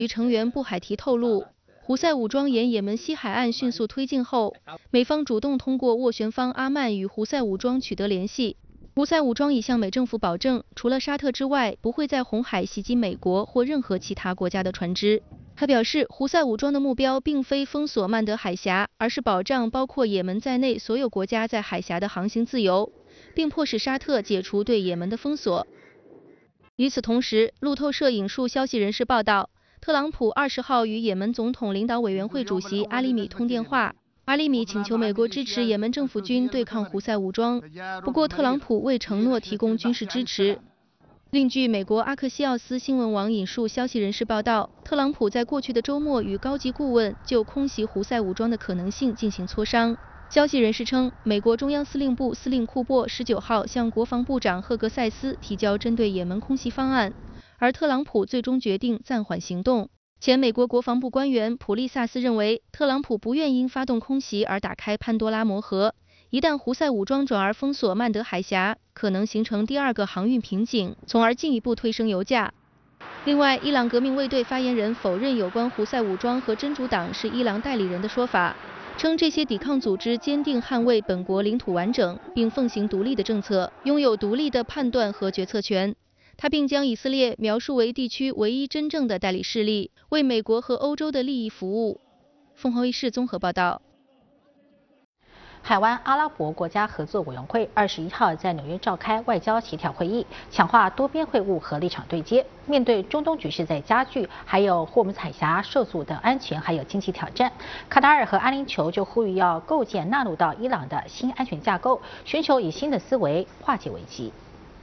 与成员布海提透露，胡塞武装沿也门西海岸迅速推进后，美方主动通过斡旋方阿曼与胡塞武装取得联系。胡塞武装已向美政府保证，除了沙特之外，不会在红海袭击美国或任何其他国家的船只。他表示，胡塞武装的目标并非封锁曼德海峡，而是保障包括也门在内所有国家在海峡的航行自由，并迫使沙特解除对也门的封锁。与此同时，路透社引述消息人士报道，特朗普20号与也门总统领导委员会主席阿里米通电话。阿里米请求美国支持也门政府军对抗胡塞武装，不过特朗普未承诺提供军事支持。另据美国阿克西奥斯新闻网引述消息人士报道，特朗普在过去的周末与高级顾问就空袭胡塞武装的可能性进行磋商。消息人士称，美国中央司令部司令库珀19号向国防部长赫格塞斯提交针对也门空袭方案，而特朗普最终决定暂缓行动。前美国国防部官员普利萨斯认为，特朗普不愿因发动空袭而打开潘多拉魔盒。一旦胡塞武装转而封锁曼德海峡，可能形成第二个航运瓶颈，从而进一步推升油价。另外，伊朗革命卫队发言人否认有关胡塞武装和真主党是伊朗代理人的说法，称这些抵抗组织坚定捍卫本国领土完整，并奉行独立的政策，拥有独立的判断和决策权。他并将以色列描述为地区唯一真正的代理势力，为美国和欧洲的利益服务。凤凰卫视综合报道。 海湾阿拉伯国家合作委员会21号在纽约召开外交协调会议，强化多边会晤和立场对接。面对中东局势在加剧，还有霍姆兹海峡受阻的安全还有经济挑战，卡塔尔和阿联酋就呼吁要构建纳入到伊朗的新安全架构，寻求以新的思维化解危机。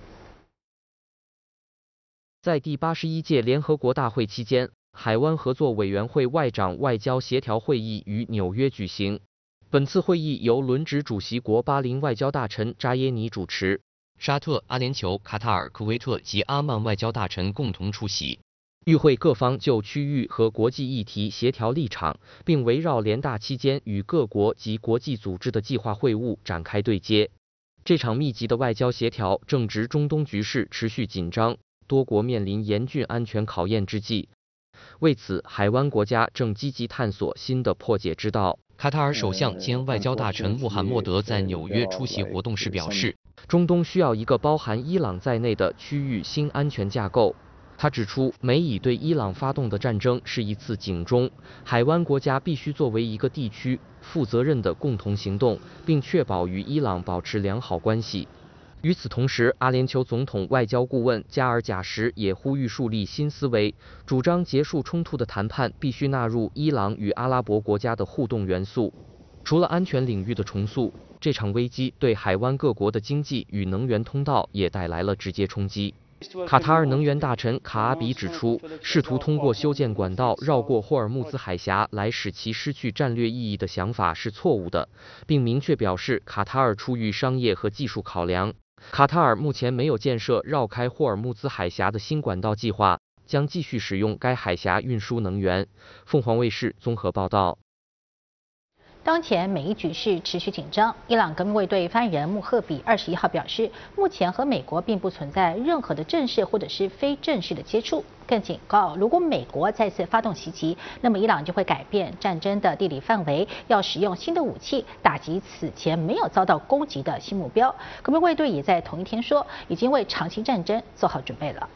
在第81届联合国大会期间，海湾合作委员会外长外交协调会议于纽约举行。本次会议由轮值主席国巴林外交大臣扎耶尼主持，沙特、阿联酋、卡塔尔、科威特及阿曼外交大臣共同出席。与会各方就区域和国际议题协调立场，并围绕联大期间与各国及国际组织的计划会晤展开对接。这场密集的外交协调正值中东局势持续紧张，多国面临严峻安全考验之际。为此，海湾国家正积极探索新的破解之道。卡塔尔首相兼外交大臣穆罕默德在纽约出席活动时表示，中东需要一个包含伊朗在内的区域新安全架构。他指出，美以对伊朗发动的战争是一次警钟，海湾国家必须作为一个地区负责任的共同行动，并确保与伊朗保持良好关系。与此同时，阿联酋总统外交顾问加尔贾什也呼吁树立新思维，主张结束冲突的谈判必须纳入伊朗与阿拉伯国家的互动元素。除了安全领域的重塑，这场危机对海湾各国的经济与能源通道也带来了直接冲击。卡塔尔能源大臣卡阿比指出，试图通过修建管道绕过霍尔木兹海峡来使其失去战略意义的想法是错误的，并明确表示卡塔尔出于商业和技术考量。卡塔尔目前没有建设绕开霍尔木兹海峡的新管道计划，将继续使用该海峡运输能源。凤凰卫视综合报道。 当前美伊局势持续紧张，伊朗革命卫队发言人穆赫比21号表示，目前和美国并不存在任何的正式或者是非正式的接触，更警告，如果美国再次发动袭击，那么伊朗就会改变战争的地理范围，要使用新的武器打击此前没有遭到攻击的新目标。革命卫队也在同一天说，已经为长期战争做好准备了。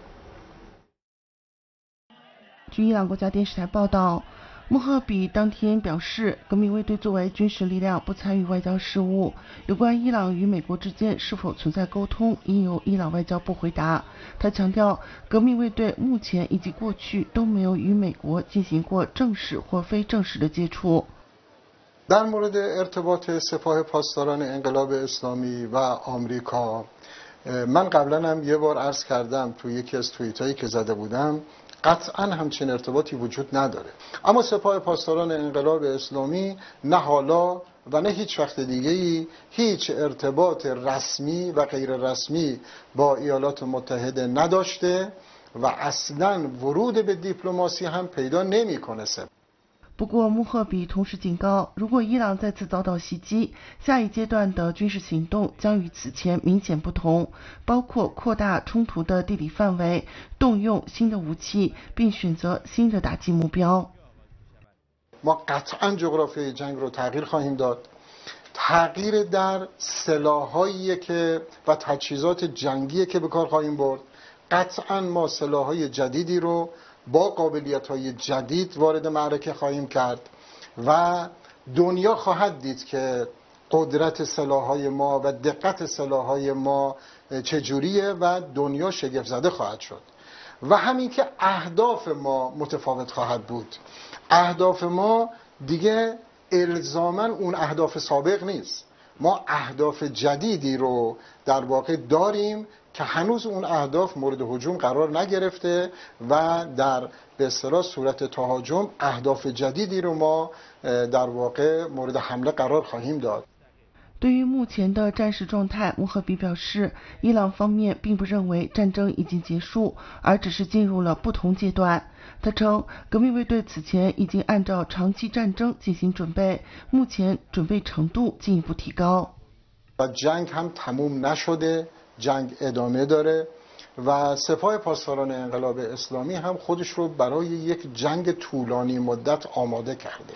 据伊朗国家电视台报道，穆赫比当天表示，革命卫队作为军事力量不参与外交事务，有关伊朗与美国之间是否存在沟通，应由伊朗外交部回答。他强调，革命卫队目前以及过去都没有与美国进行过正式或非正式的接触。 در مورد ارتباط سپاه پاسداران انقلاب اسلامی و آمریکا من قبلا هم یه بار عرض کردم تو یکی از توییتایی که زده بودم قطعا همچین ارتباطی وجود نداره اما سپاه پاسداران انقلاب اسلامی نه حالا و نه هیچ وقت دیگه‌ای هیچ ارتباط رسمی و غیر رسمی با ایالات متحده نداشته و اصلا ورود به دیپلماسی هم پیدا نمی‌کنه. 不过穆赫比同时警告，如果伊朗再次遭到袭击，下一阶段的军事行动将与此前明显不同，包括扩大冲突的地理范围、动用新的武器，并选择新的打击目标。 ما قطعاً جغرافیای جنگ رو تغییر خواهیم داد. تغییر در سلاح‌هایی که و تجهیزات جنگی که به کار خواهیم برد. قطعاً ما سلاح‌های جدیدی رو با قابلیت‌های جدید وارد معرکه خواهیم کرد و دنیا خواهد دید که قدرت سلاح‌های ما و دقت سلاح‌های ما چجوریه و دنیا شگفت زده خواهد شد. و همین که اهداف ما متفاوت خواهد بود. اهداف ما دیگه الزاماً اون اهداف سابق نیست. ما اهداف جدیدی رو در واقع داریم که هنوز اون اهداف مورد هجوم قرار نگرفته و در به اصطلاح صورت تهاجم اهداف جدیدی رو ما در واقع مورد حمله قرار خواهیم داد. 对于目前的战事状态，穆赫比表示，伊朗方面并不认为战争已经结束，而只是进入了不同阶段。他称，革命卫队此前已经按照长期战争进行准备，目前准备程度进一步提高。 جنگ هم تموم نشده، جنگ ادامه داره و سپاه پاسداران انقلاب اسلامی هم خودش رو برای یک جنگ طولانی مدت آماده کرده.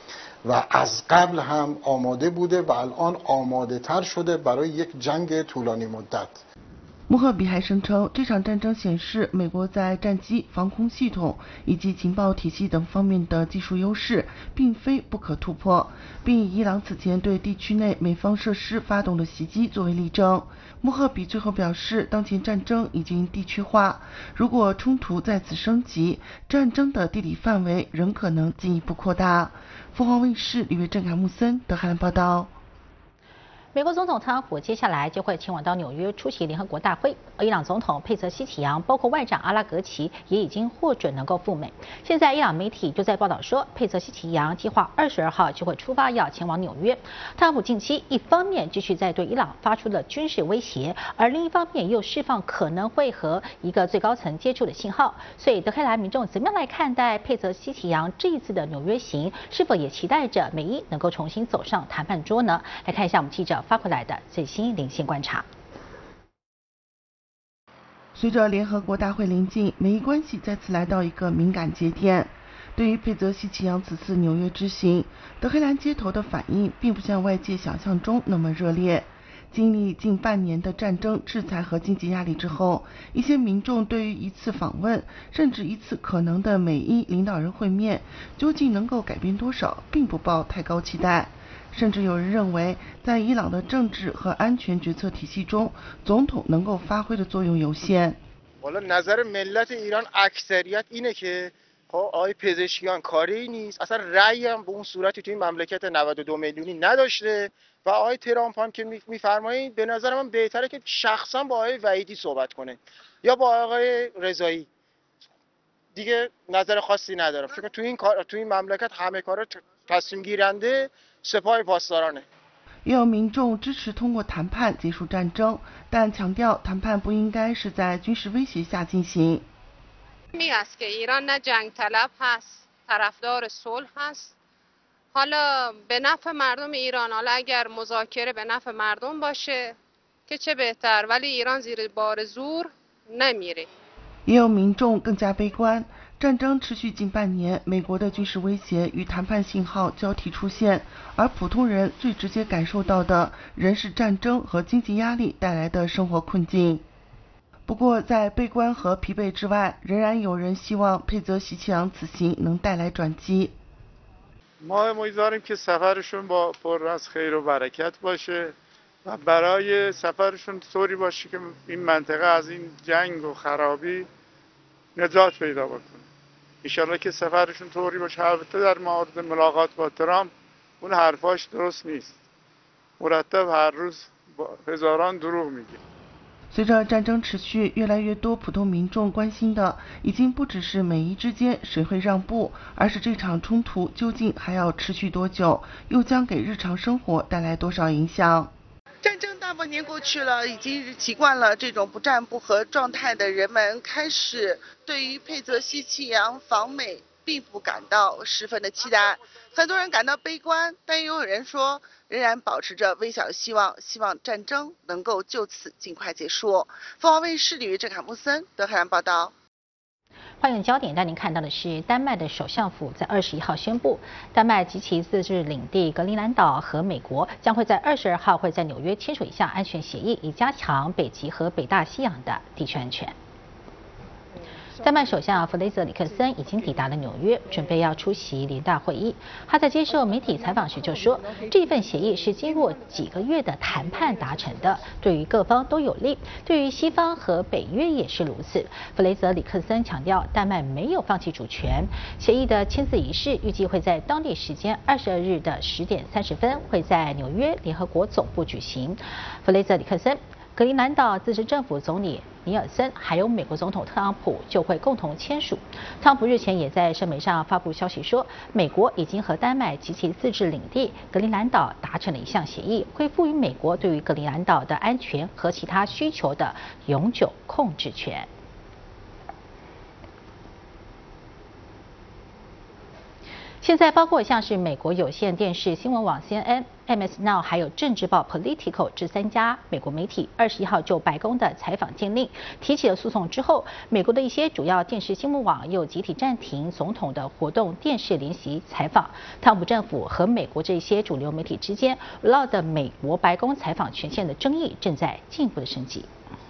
و از قبل هم آماده بوده و الان آماده تر شده برای یک جنگ طولانی مدت. 穆赫比还声称，这场战争显示美国在战机、防空系统以及情报体系等方面的技术优势并非不可突破，并以伊朗此前对地区内美方设施发动的袭击作为例证。穆赫比最后表示，当前战争已经地区化，如果冲突再次升级，战争的地理范围仍可能进一步扩大。凤凰卫视李维正、凯木森德黑兰报道。 美国总统特朗普接下来就会前往到纽约出席联合国大会，而伊朗总统佩泽西奇扬，包括外长阿拉格齐也已经获准能够赴美。现在伊朗媒体就在报道说，佩泽西奇扬计划22号就会出发，要前往纽约。特朗普近期一方面继续在对伊朗发出了军事威胁，而另一方面又释放可能会和一个最高层接触的信号。所以德黑兰民众怎么样来看待佩泽西奇扬这一次的纽约行？是否也期待着美伊能够重新走上谈判桌呢？来看一下我们记者发回来的最新连线观察。 随着联合国大会临近，美伊关系再次来到一个敏感节点。对于佩泽西奇扬此次纽约之行，德黑兰街头的反应并不像外界想象中那么热烈。经历近半年的战争、制裁和经济压力之后，一些民众对于一次访问，甚至一次可能的美伊领导人会面，究竟能够改变多少，并不抱太高期待。甚至有人认为，在伊朗的政治和安全决策体系中，总统能够发挥的作用有限。 والا نظر ملت ایران اکثریت اینه که آقای پزشکیان کاری نیست، اصلا رأی هم به اون صورتی توی مملکت 92 میلیونی نداشته و آقای ترامپ هم که میفرمایید به نظر من بهتره که شخصا با آقای وحیدی صحبت کنه یا با آقای رضایی. دیگه نظر خاصی ندارم چون توی این مملکت همه کارا تصمیم گیرنده سپاه پاسدارانه. 也有民众支持通过谈判结束战争，但强调谈判不应该是在军事威胁下进行。 است که ایران نه جنگ طلب هست، طرفدار صلح هست. حالا به نفع مردم ایران، حالا اگر مذاکره به نفع مردم باشه که چه بهتر، ولی ایران زیر بار زور نمیره. 也有民众更加悲观，战争持续近半年，美国的军事威胁与谈判信号交替出现，而普通人最直接感受到的仍是战争和经济压力带来的生活困境。不过，在悲观和疲惫之外，仍然有人希望佩泽西奇扬此行能带来转机。 ما امیدواریم که سفرشون با پر از خیر و برکت باشه و برای سفرشون طوری باشه که این منطقه از این جنگ و خرابی نجات پیدا بکنه. انشالله که سفرشون طوری باشه. البته در مورد ملاقات با ترامپ اون حرفاش درست نیست. مرتب هر روز هزاران دروغ میگه. 随着战争持续，越来越多普通民众关心的已经不只是美伊之间谁会让步，而是这场冲突究竟还要持续多久，又将给日常生活带来多少影响。战争大半年过去了，已经习惯了这种不战不和状态的人们，开始对于佩泽西奇扬访美并不感到十分的期待。很多人感到悲观，但也有人说仍然保持着微小的希望，希望战争能够就此尽快结束。凤凰卫视李玉郑、卡木森德黑兰报道。 欢迎焦点带您看到的是，丹麦的首相府在21号宣布，丹麦及其自治领地格陵兰岛和美国将会在22号会在纽约签署一项安全协议，以加强北极和北大西洋的地区安全。丹麦首相弗雷泽里克森已经抵达了纽约，准备要出席联大会议。他在接受媒体采访时就说，这份协议是经过几个月的谈判达成的，对于各方都有利，对于西方和北约也是如此。弗雷泽里克森强调，丹麦没有放弃主权。协议的签字仪式预计会在当地时间22日的10点30分会在纽约联合国总部举行。弗雷泽里克森、格陵兰岛自治政府总理尼尔森还有美国总统特朗普就会共同签署。特朗普日前也在声明上发布消息说，美国已经和丹麦及其自治领地格陵兰岛达成了一项协议，会赋予美国对于格陵兰岛的安全和其他需求的永久控制权。现在包括像是美国有线电视新闻网 CNN、MS Now 还有政治报 Politico 这3家美国媒体21号就白宫的采访禁令提起了诉讼之后，美国的一些主要电视新闻网又集体暂停总统的活动电视联席采访。特朗普政府和美国这些主流媒体之间围绕的美国白宫采访权限的争议正在进一步的升级。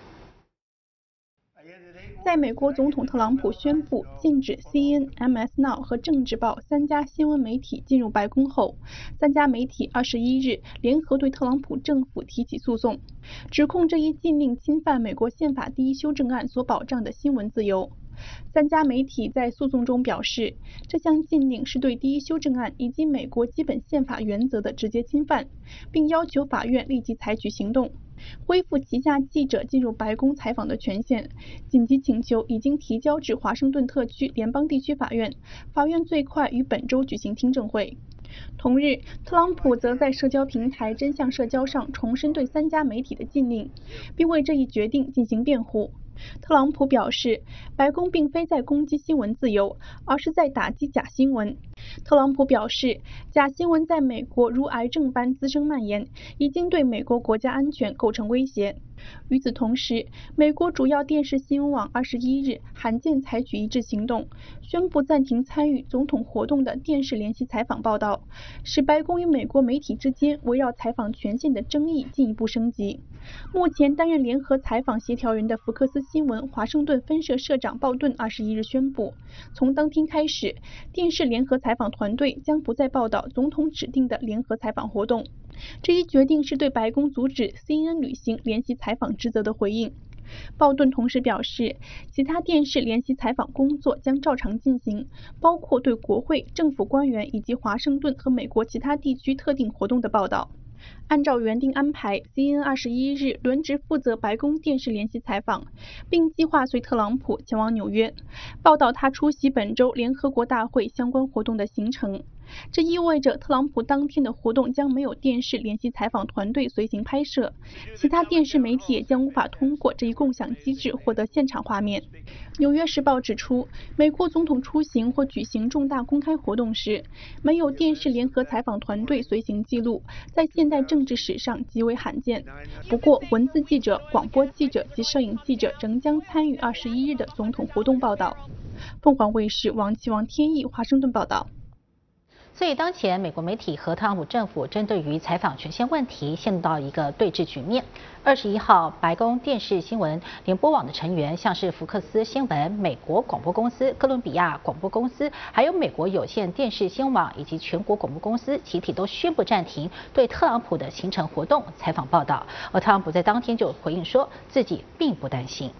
在美国总统特朗普宣布禁止 CNN、MS Now 和政治报3家新闻媒体进入白宫后，3家媒体21日联合对特朗普政府提起诉讼，指控这一禁令侵犯美国宪法第1修正案所保障的新闻自由。3家媒体在诉讼中表示，这项禁令是对第1修正案以及美国基本宪法原则的直接侵犯，并要求法院立即采取行动，恢复旗下记者进入白宫采访的权限。紧急请求已经提交至华盛顿特区联邦地区法院，法院最快于本周举行听证会。同日，特朗普则在社交平台真相社交上重申对3家媒体的禁令，并为这一决定进行辩护。特朗普表示，白宫并非在攻击新闻自由，而是在打击假新闻。特朗普表示，假新闻在美国如癌症般滋生蔓延，已经对美国国家安全构成威胁。与此同时，美国主要电视新闻网21日罕见采取一致行动，宣布暂停参与总统活动的电视联席采访报道，使白宫与美国媒体之间围绕采访权限的争议进一步升级。目前担任联合采访协调人的福克斯新闻华盛顿分社社长鲍顿21日宣布，从当天开始，电视联合采访团队将不再报道总统指定的联合采访活动。这一决定是对白宫阻止 CNN 履行联席采访职责的回应。鲍顿同时表示，其他电视联席采访工作将照常进行，包括对国会、政府官员以及华盛顿和美国其他地区特定活动的报道。按照原定安排 ，CNN 21日轮值负责白宫电视联席采访，并计划随特朗普前往纽约，报道他出席本周联合国大会相关活动的行程。这意味着特朗普当天的活动将没有电视联席采访团队随行拍摄，其他电视媒体也将无法通过这一共享机制获得现场画面。纽约时报指出，美国总统出行或举行重大公开活动时，没有电视联合采访团队随行记录，在现代政治史上极为罕见。不过，文字记者、广播记者及摄影记者仍将参与21日的总统活动报道。凤凰卫视王启王天意华盛顿报道。 所以，当前美国媒体和特朗普政府针对于采访权限问题陷入到一个对峙局面。21号，白宫电视新闻联播网的成员，像是福克斯新闻、美国广播公司、哥伦比亚广播公司，还有美国有线电视新闻网以及全国广播公司，集体都宣布暂停对特朗普的行程活动采访报道。而特朗普在当天就回应说，自己并不担心。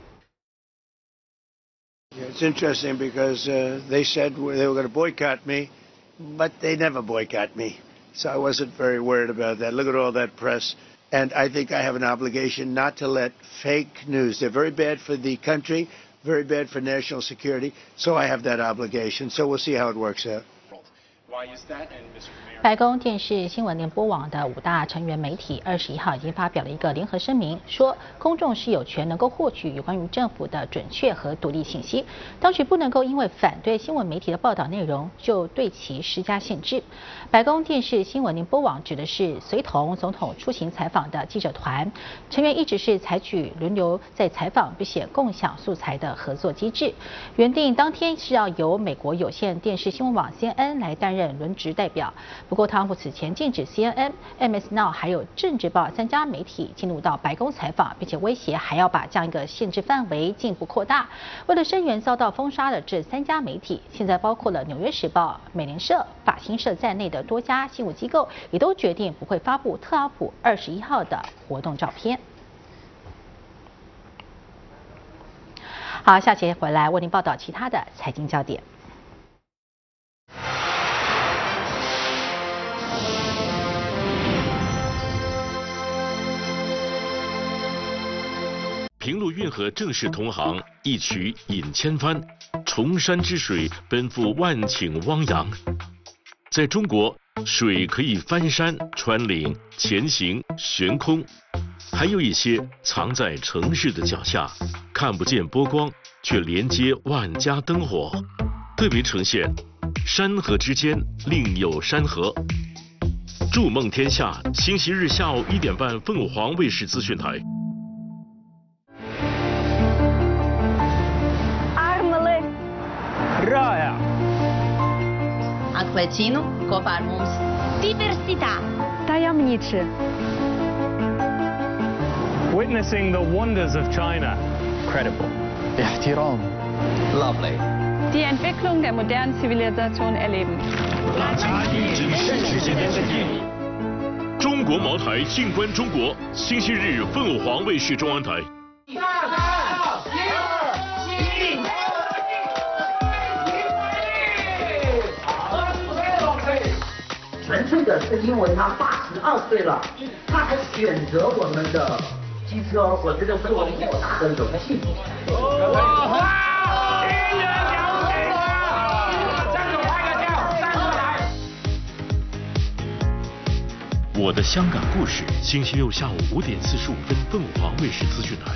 It's interesting because they said they were going to boycott me. But they never boycott me, so I wasn't very worried about that. Look at all that press. And I think I have an obligation not to let fake news. They're very bad for the country, very bad for national security, so I have that obligation. So we'll see how it works out. 白宫电视新闻联播网的5大成员媒体21号已经发表了一个联合声明，说公众是有权能够获取有关于政府的准确和独立信息，当局不能够因为反对新闻媒体的报道内容就对其施加限制。白宫电视新闻联播网指的是随同总统出行采访的记者团，成员一直是采取轮流在采访并且共享素材的合作机制。原定当天是要由美国有线电视新闻网 CNN 来担任轮值代表。不过，特朗普此前禁止 CNN、MS Now 还有政治报3家媒体进入到白宫采访，并且威胁还要把这样一个限制范围进一步扩大。为了声援遭到封杀的这3家媒体，现在包括了《纽约时报》、美联社、法新社在内的多家新闻机构，也都决定不会发布特朗普21号的活动照片。好，下节回来为您报道其他的财经焦点。 平陆运河正式通航，一曲引千帆，崇山之水奔赴万顷汪洋。在中国，水可以翻山、穿岭、前行、悬空，还有一些藏在城市的脚下，看不见波光，却连接万家灯火，特别呈现山河之间另有山河。筑梦天下，星期日下午1点半，凤凰卫视资讯台。 Anquettino, Coparmus. Diversità. Tajemniczy. Witnessing the wonders of China. Credible. Ihtiram. Lovely. Die Entwicklung der modernen Zivilisation erleben. 真实之间的距离。中国茅台，静观中国。星期日，凤凰卫视中央台。 纯粹的是因为他82岁了，他还选择我们的机车，我觉得是我莫大的荣幸。 我的香港故事，星期六下午5点45分，凤凰卫视资讯台。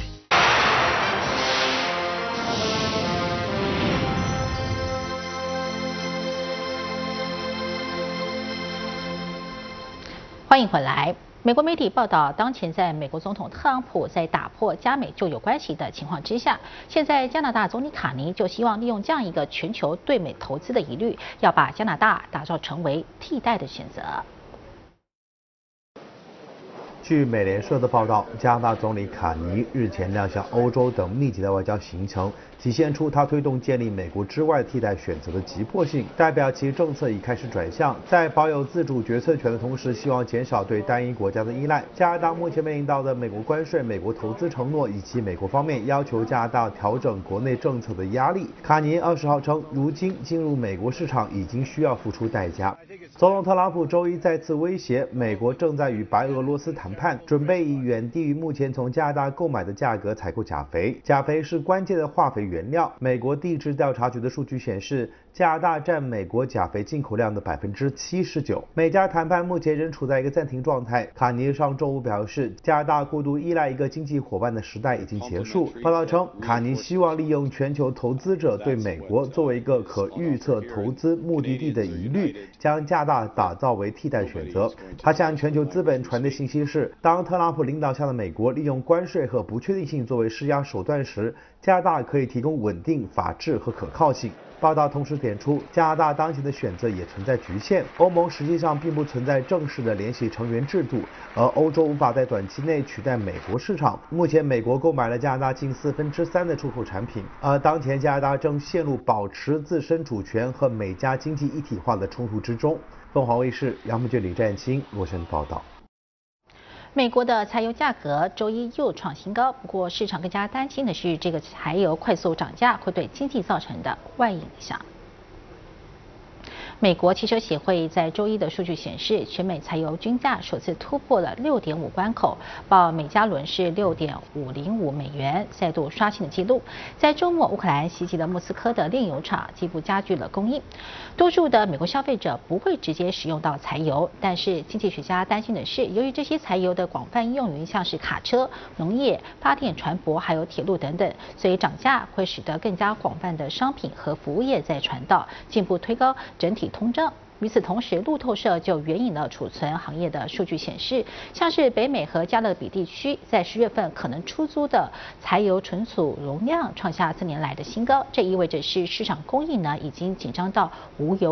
欢迎回来。美国媒体报道，当前在美国总统特朗普在打破加美旧有关系的情况之下，现在加拿大总理卡尼就希望利用这样一个全球对美投资的疑虑，要把加拿大打造成为替代的选择。 据美联社的报道，加拿大总理卡尼日前亮相欧洲等密集的外交行程，体现出他推动建立美国之外替代选择的急迫性，代表其政策已开始转向，在保有自主决策权的同时，希望减少对单一国家的依赖。加拿大目前面临到的美国关税、美国投资承诺以及美国方面要求加拿大调整国内政策的压力，卡尼20号称，如今进入美国市场已经需要付出代价。总统特朗普周一再次威胁，美国正在与白俄罗斯谈判，准备以远低于目前从加拿大购买的价格采购钾肥。钾肥是关键的化肥原料。美国地质调查局的数据显示，加拿大占美国钾肥进口量的79%。美加谈判目前仍处在一个暂停状态。卡尼上周五表示，加拿大过度依赖一个经济伙伴的时代已经结束。报道称，卡尼希望利用全球投资者对美国作为一个可预测投资目的地的疑虑，将加拿大打造为替代选择。他向全球资本传递信息是，当特朗普领导下的美国利用关税和不确定性作为施压手段时，加拿大可以提供稳定、法治和可靠性。报道同时点出，加拿大当前的选择也存在局限。欧盟实际上并不存在正式的联系成员制度，而欧洲无法在短期内取代美国市场。目前，美国购买了加拿大近3/4的出口产品，而当前加拿大正陷入保持自身主权和美加经济一体化的冲突之中。凤凰卫视杨木俊、李占清罗森报道。 美国的柴油价格周一又创新高，不过市场更加担心的是，这个柴油快速涨价会对经济造成的外溢影响。 美国汽车协会在周一的数据显示，全美柴油均价首次突破了6.5关口，报每加仑是6.505美元，再度刷新了纪录。在周末，乌克兰袭击了莫斯科的炼油厂，进一步加剧了供应。多数的美国消费者不会直接使用到柴油，但是经济学家担心的是，由于这些柴油的广泛应用于像是卡车、农业、发电、船舶还有铁路等等，所以涨价会使得更加广泛的商品和服务业在传导，进一步推高整体通胀。与此同时，路透社就援引了储存行业的数据显示，像是北美和加勒比地区在10月份可能出租的柴油存储容量创下4年来的新高，这意味着是市场供应呢已经紧张到无油